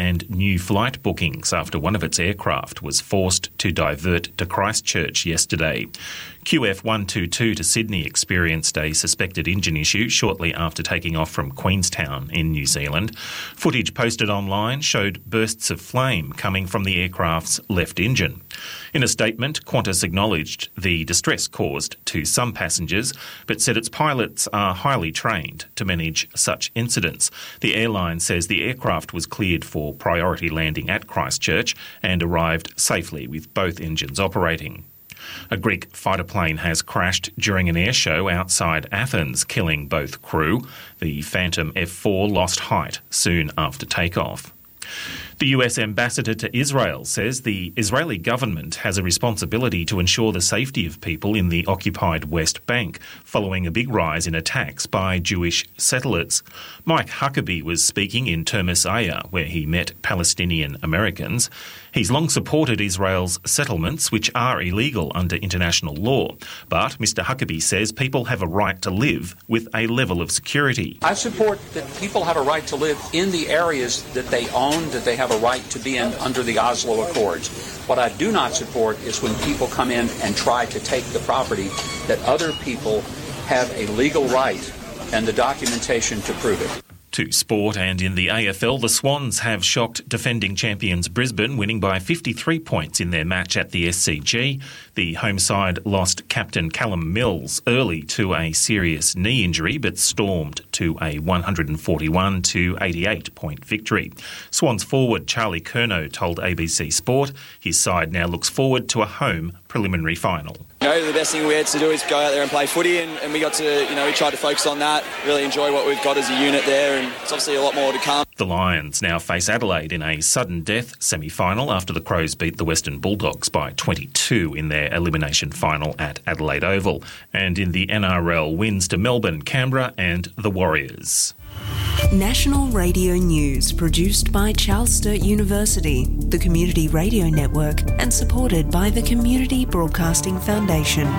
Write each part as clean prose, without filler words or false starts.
and new flight bookings after one of its aircraft was forced to divert to Christchurch yesterday. QF122 to Sydney experienced a suspected engine issue shortly after taking off from Queenstown in New Zealand. Footage posted online showed bursts of flame coming from the aircraft's left engine. In a statement, Qantas acknowledged the distress caused to some passengers, but said its pilots are highly trained to manage such incidents. The airline says the aircraft was cleared for priority landing at Christchurch and arrived safely with both engines operating. A Greek fighter plane has crashed during an air show outside Athens, killing both crew. The Phantom F4 lost height soon after takeoff. The US ambassador to Israel says the Israeli government has a responsibility to ensure the safety of people in the occupied West Bank following a big rise in attacks by Jewish settlers. Mike Huckabee was speaking in Termis Aya, where he met Palestinian Americans. He's long supported Israel's settlements, which are illegal under international law. But Mr Huckabee says people have a right to live with a level of security. I support that people have a right to live in the areas that they own, that they have a right to be in under the Oslo Accords. What I do not support is when people come in and try to take the property that other people have a legal right and the documentation to prove it. To sport, and in the AFL, the Swans have shocked defending champions Brisbane, winning by 53 points in their match at the SCG. The home side lost captain Callum Mills early to a serious knee injury, but stormed to a 141 to 88 point victory. Swans forward Charlie Curnow told ABC Sport his side now looks forward to a home preliminary final. The best thing we had to do is go out there and play footy, and we got to, we tried to focus on that, really enjoy what we've got as a unit there, and it's obviously a lot more to come. The Lions now face Adelaide in a sudden death semi-final after the Crows beat the Western Bulldogs by 22 in their elimination final at Adelaide Oval. And in the NRL, wins to Melbourne, Canberra and the Warriors. National Radio News, produced by Charles Sturt University, the Community Radio Network, and supported by the Community Broadcasting Foundation.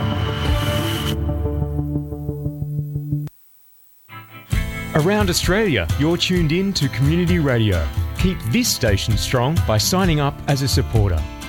Around Australia, you're tuned in to Community Radio. Keep this station strong by signing up as a supporter.